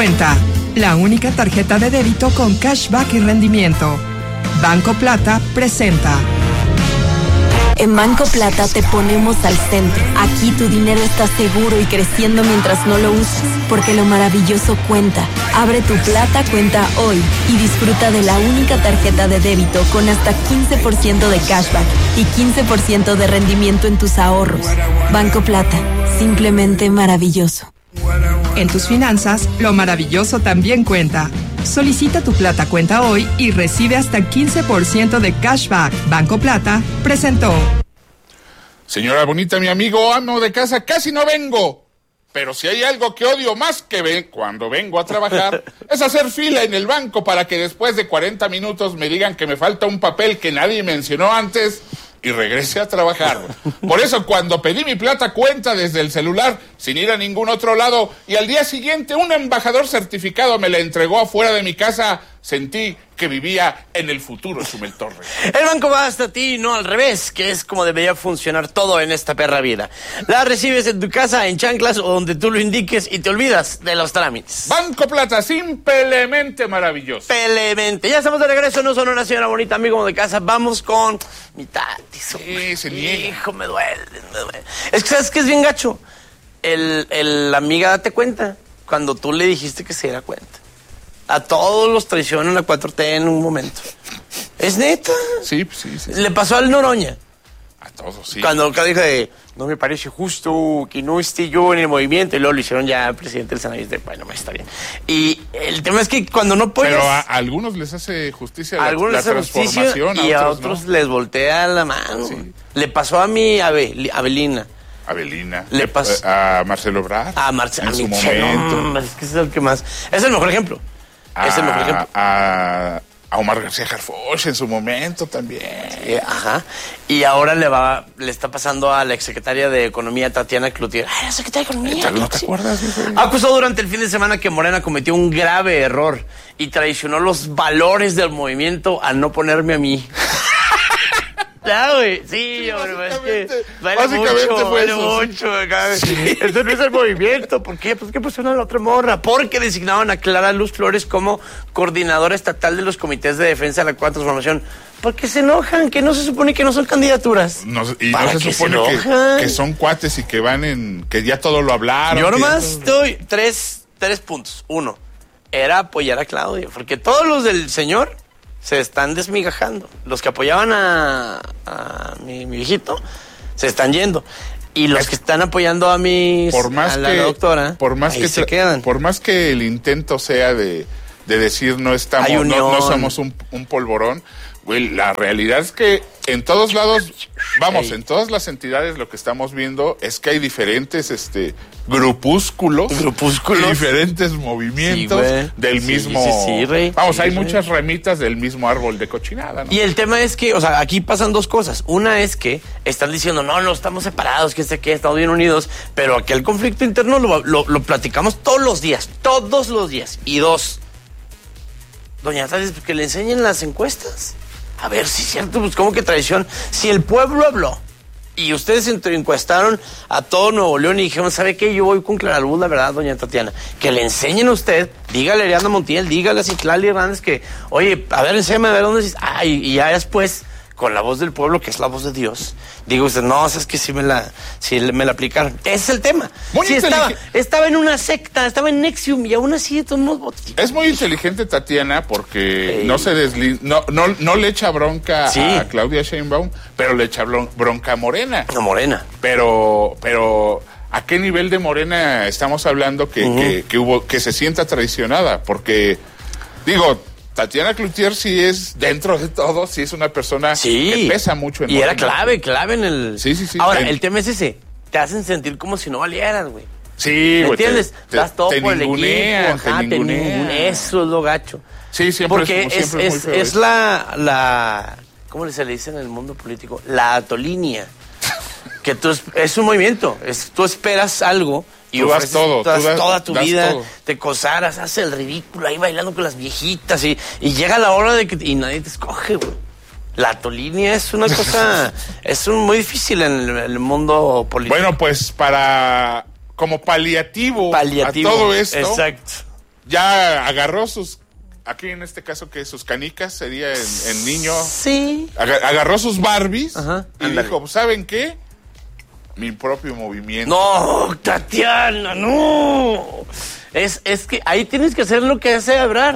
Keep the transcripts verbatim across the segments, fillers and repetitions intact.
Cuenta, la única tarjeta de débito con cashback y rendimiento. Banco Plata presenta. En Banco Plata te ponemos al centro. Aquí tu dinero está seguro y creciendo mientras no lo usas, porque lo maravilloso cuenta. Abre tu Plata cuenta hoy y disfruta de la única tarjeta de débito con hasta quince por ciento de cashback y quince por ciento de rendimiento en tus ahorros. Banco Plata, simplemente maravilloso. En tus finanzas, lo maravilloso también cuenta. Solicita tu Plata cuenta hoy y recibe hasta quince por ciento de cashback. Banco Plata presentó. Señora bonita, mi amigo amo de casa, casi no vengo. Pero si hay algo que odio más que ver cuando vengo a trabajar, es hacer fila en el banco para que después de cuarenta minutos me digan que me falta un papel que nadie mencionó antes y regrese a trabajar. Por eso cuando pedí mi Plata cuenta desde el celular, sin ir a ningún otro lado, y al día siguiente un embajador certificado me la entregó afuera de mi casa, sentí que vivía en el futuro Chumel Torres. El banco va hasta ti, no al revés, que es como debería funcionar todo en esta perra vida. La recibes en tu casa, en chanclas o donde tú lo indiques y te olvidas de los trámites. Banco Plata, simplemente maravilloso. Simplemente. Ya estamos de regreso, no son una señora bonita, amigo de casa. Vamos con mi tatis. Sí, se niega. Hijo, me duele, me duele. Es que, ¿sabes qué es bien gacho? El, el, la amiga, date cuenta, cuando tú le dijiste que se diera cuenta. A todos los traicionan la cuatro T en un momento. ¿Es neta? Sí, sí, sí. Le pasó al Noroña. A todos, sí. Cuando acá dijo de, no me parece justo que no esté yo en el movimiento, y luego lo hicieron ya presidente del Senado y de, bueno, me está bien. Y el tema es que cuando no puedes... Pero a, a algunos les hace justicia a la, algunos la les hace transformación, justicia y a otros, a otros ¿no? les voltea la mano. Sí. Le pasó a mi Abel, Abelina. Abelina. Le pasó a Marcelo Ebrard. A Marcelo. En a su Michelle, momento. No, es que es el que más... Es el mejor ejemplo. A, es el mejor ejemplo. A, a Omar García Harfuch en su momento también. Sí, ajá. Y ahora le va, le está pasando a la exsecretaria de Economía, Tatiana Cloutier. ¡Ay, la secretaria de Economía! ¿No te acuerdas? Acusó durante el fin de semana que Morena cometió un grave error y traicionó los valores del movimiento al no ponerme a mí. Ya, güey. Sí, sí, hombre, es que vale básicamente mucho, fue vale eso, mucho. Sí. Sí. Eso no es el movimiento. ¿Por qué? Pues que pusieron a la otra morra. Porque designaban a Clara Luz Flores como coordinadora estatal de los comités de defensa de la cuarta transformación. Porque se enojan, que no se supone que no son candidaturas. No, y no se supone se que, que son cuates y que van en... que ya todo lo hablaron. Yo nomás ya... doy tres, tres puntos. Uno, era apoyar a Claudia. Porque todos los del señor... se están desmigajando. Los que apoyaban a, a mi, mi viejito se están yendo. Y los que están apoyando a mi por más a la que, doctora, por más ahí que se quedan. Por más que el intento sea de, de decir no estamos, no, no somos un, un polvorón, güey, la realidad es que en todos lados, vamos, Ey. en todas las entidades lo que estamos viendo es que hay diferentes este grupúsculos, grupúsculos, diferentes movimientos sí, del sí, mismo. Sí, sí, rey. Vamos, sí, hay rey. muchas ramitas del mismo árbol de cochinada, ¿no? Y el tema es que, o sea, aquí pasan dos cosas. Una es que están diciendo, no, no, estamos separados, que sé qué, estamos bien unidos, pero aquí el conflicto interno lo, lo, lo platicamos todos los días, todos los días. Y dos, doña Tatis, que le enseñen las encuestas. A ver si es cierto, pues cómo que traición. Si el pueblo habló y ustedes encuestaron a todo Nuevo León y dijeron, ¿sabe qué? Yo voy con Clara Luz, la verdad, doña Tatiana. Que le enseñen a usted, dígale a Ariadna Montiel, dígale a Citlali Hernández que, oye, a ver, enséñame a ver dónde es. Ah, y, y ya después, con la voz del pueblo, que es la voz de Dios, digo usted, no, es que sí me la, sí me la aplicaron. Ese es el tema. Muy sí, estaba, estaba en una secta, estaba en Nexium y aún así de todos modos. Es muy inteligente Tatiana porque Ey. no se desli no, no, no le echa bronca sí. a Claudia Sheinbaum, pero le echa bronca a Morena. A Morena. Pero, pero ¿a qué nivel de Morena estamos hablando que, uh-huh. que, que hubo, que se sienta traicionada? Porque, digo, Tatiana Cloutier sí es, dentro de todo, sí es una persona sí. que pesa mucho en Y Morena. era clave, clave en el... Sí, sí, sí. Ahora, en... el tema es ese. Te hacen sentir como si no valieras, güey. Sí, ¿me güey. entiendes? Te, Das todo te por ningunean, el equipo. Ajá, te te ningunean. ningunean. Eso es lo gacho. Sí, siempre Porque es, es, siempre es, es, muy es, feo es la, la... ¿Cómo se le dice en el mundo político? La atolínea. Que tú, es un movimiento. Es, tú esperas algo... Y tú das todo, tú das tú das, toda tu das vida, todo. Te cosaras, haces el ridículo ahí bailando con las viejitas y, y llega la hora de que y nadie te escoge, güey. La atolínea es una cosa, es un, muy difícil en el, el mundo político. Bueno, pues para, como paliativo, paliativo a todo esto, exacto. ya agarró sus, aquí en este caso que sus canicas sería en, en niño. Sí. Agarró sus Barbies. Ajá, y ándale. dijo, ¿saben qué? Mi propio movimiento. No, Tatiana, no. Es, es que ahí tienes que hacer lo que hace Ebrard.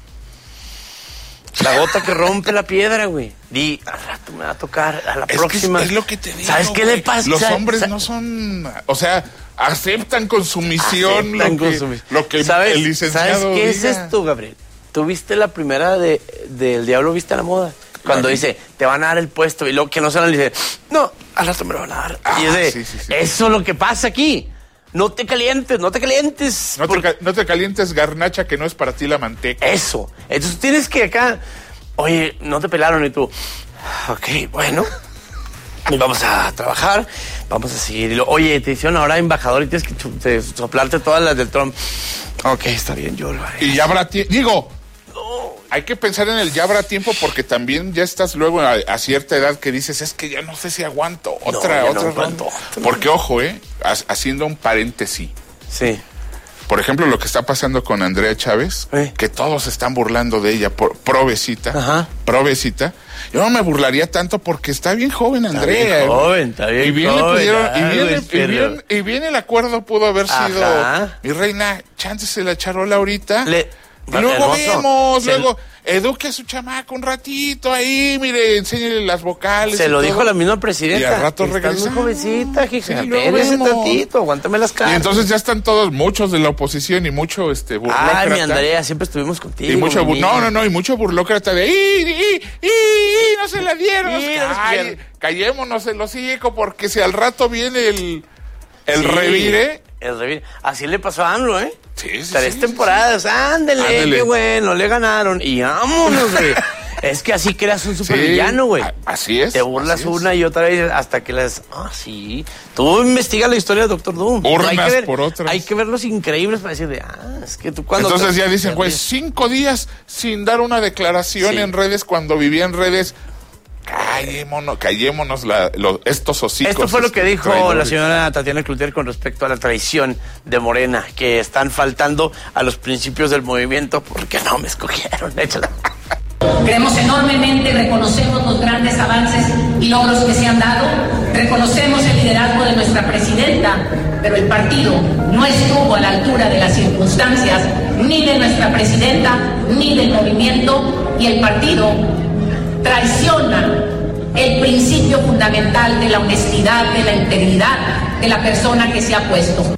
La gota que rompe la piedra, güey. Di, al rato me va a tocar, a la Es próxima. Que es, es lo que te digo. ¿Sabes qué güey? le pasa? Los hombres Sa- no son, o sea, aceptan con su misión Aceptan lo con que, su mis- lo que ¿Sabes, el licenciado ¿Sabes qué diga. es esto, Gabriel? Tú viste la primera de del Diablo Viste a la Moda. Cuando Ajá. dice, te van a dar el puesto, y luego que no se lo dice, no, al rato me lo van a dar. Ah, y es de, sí, sí, sí. eso es lo que pasa aquí. No te calientes, no te calientes. No te, porque- ca- no te calientes, garnacha, que no es para ti la manteca. Eso. Entonces tienes que acá, oye, no te pelaron y tú, ok, bueno, vamos a trabajar, vamos a seguir. Y lo, oye, te hicieron ahora embajador y tienes que chu- te- soplarte todas las del Trump. Ok, está bien, yo lo haré. Y ya habrá tiempo. Digo, hay que pensar en el ya habrá tiempo porque también ya estás luego a, a cierta edad que dices, es que ya no sé si aguanto otra, ya no otra aguanto ronda. otra. Porque, ojo, eh, ha- haciendo un paréntesis. Sí. Por ejemplo, lo que está pasando con Andrea Chávez, Eh. que todos se están burlando de ella por provecita, Ajá. provecita. Yo no me burlaría tanto porque está bien joven Andrea. bien joven, está bien y bien le joven, pudieron- ah, y, bien, güey, y, pero- bien, y bien el acuerdo pudo haber sido, Ajá. mi reina, chance se la charola ahorita. Le- Y luego hermoso. vemos, Se- luego eduque a su chamaco un ratito ahí, mire, enséñele las vocales. Se y lo todo. dijo la misma presidenta. Y al rato Estás muy regresamos. jovencita, Sí, hija. lo Espérese vemos. tantito, aguántame las caras. Y entonces ya están todos, muchos de la oposición y mucho este burlócrata. Ay, mi Andrea, siempre estuvimos contigo. Y mucho mi bur- no, niña. no, no, y mucho burlócrata de ¡y, y, y, y, no se la dieron! Y, no se Ay, quieren. callémonos el hocico porque si al rato viene el, el Sí, revire. El revire. Así le pasó a AMLO, ¿eh? Sí, sí, Tres sí, temporadas, ándele, Ándele. qué bueno, le ganaron. Y vámonos, güey. Es que así creas un Sí, supervillano, güey. a- así es. Te burlas así es. una y otra vez hasta que las... Ah, sí. Tú investiga la historia de Doctor Doom. Urnas hay que ver, por otras. Hay que ver los increíbles para decir de, ah, es que tú cuando... Entonces te- ya dicen, te güey, ríes. cinco días sin dar una declaración Sí. en redes cuando vivía en redes. Callémonos, callémonos la, los- estos hocicos. Esto fue lo que este, dijo la traidores. señora Tatiana Cloutier con respecto a la traición de Morena, que están faltando a los principios del movimiento porque no me escogieron. Échala. Creemos enormemente, reconocemos los grandes avances y logros que se han dado, reconocemos el liderazgo de nuestra presidenta, pero el partido no estuvo a la altura de las circunstancias, ni de nuestra presidenta, ni del movimiento, y el partido traiciona el principio fundamental de la honestidad, de la integridad de la persona que se ha puesto.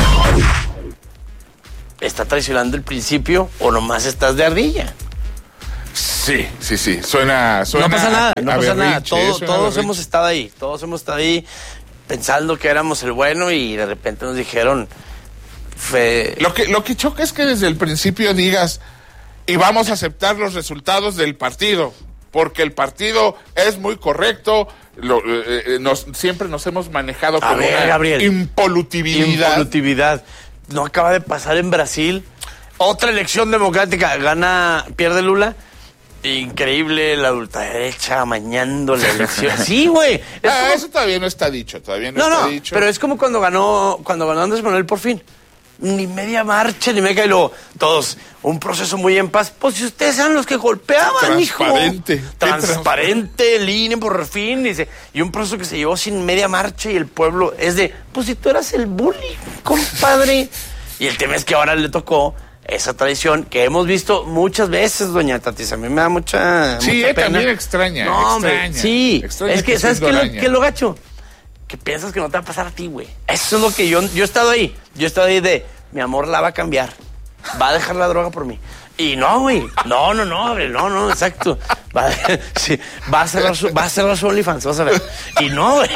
¿Está traicionando el principio o nomás estás de ardilla? Sí, sí, sí. Suena. suena No pasa nada, a- no a pasa nada. berrinche, Todo- suena a todos berrinche. hemos estado ahí, todos hemos estado ahí pensando que éramos el bueno y de repente nos dijeron... Fe... Lo que, lo que choca es que desde el principio digas, y vamos a aceptar los resultados del partido, porque el partido es muy correcto, lo- eh, eh, nos, siempre nos hemos manejado A con ver, una Gabriel. impolutividad. Impolutividad. No acaba de pasar en Brasil. Otra elección democrática. Gana, pierde Lula. Increíble, la ultraderecha amañando la elección. Sí, güey. Es Ah, como- eso todavía no está dicho, todavía no, No, está no, dicho. pero es como cuando ganó, cuando ganó Andrés Manuel por fin. Ni media marcha, ni media, y luego todos, un proceso muy en paz. Pues si ustedes eran los que golpeaban, hijo. Transparente. Transparente, el I N E por fin, dice. Y un proceso que se llevó sin media marcha y el pueblo es de, pues si tú eras el bully, compadre. Y el tema es que ahora le tocó esa tradición que hemos visto muchas veces, doña Tatis. A mí me da mucha, Sí, mucha eh, pena. también extraña, No, hombre, extraña, sí. extraña es que, que ¿sabes siendo qué, lo, araña. qué es lo gacho? Que piensas que no te va a pasar a ti, güey. Eso es lo que yo, yo he estado ahí. Yo he estado ahí de, mi amor la va a cambiar. Va a dejar la droga por mí. Y no, güey. No, no, no, hombre, no, no, exacto. Va, sí, va a cerrar su, va a cerrar su OnlyFans, vas a ver. Y no, güey.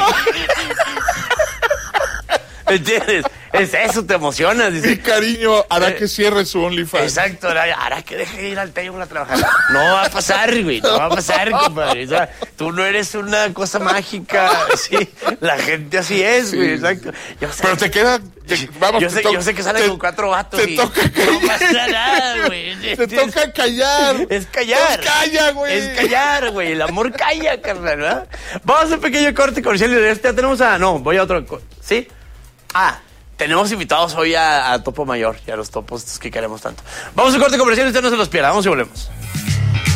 ¿Entiendes? Es eso, te emocionas. Mi Dice, cariño hará Eh, que cierre su OnlyFans. exacto, hará, hará que deje de ir al table a trabajar. No va a pasar, güey, no va a pasar, compadre. O sea, tú no eres una cosa mágica, sí. La gente así es, güey, exacto. Yo sé, Pero te queda. te- vamos, yo, te sé, to- yo sé que sale te- con cuatro vatos te y toca no callar. pasa nada, güey. Te toca callar. Es callar. Pues calla, güey. Es callar, güey. El amor calla, carnal, ¿verdad? Vamos a un pequeño corte comercial y de este ya tenemos a... No, voy a otro... co- ¿Sí? Ah, tenemos invitados hoy a, a Topo Mayor y a los topos que queremos tanto. Vamos a un corte comercial y usted no se los pierda. Vamos y volvemos.